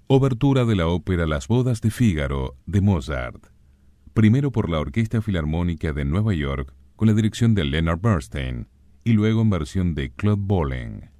Obertura de la ópera Las bodas de Fígaro de Mozart, primero por la Orquesta Filarmónica de Nueva York con la dirección de Leonard Bernstein y luego en versión de Claude Bolling.